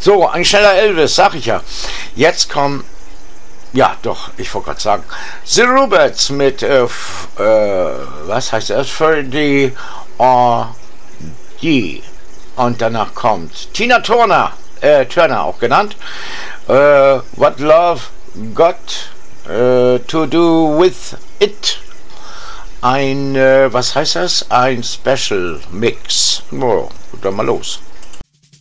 So, ein schneller Elvis, sag ich ja. Jetzt kommen, ja doch, ich wollte gerade sagen, The Rubettes mit, was heißt das? For the Ye. Und danach kommt Tina Turner auch genannt. What Love Got to Do With It. Ein, was heißt das? Ein Special Mix. Oh, dann mal los.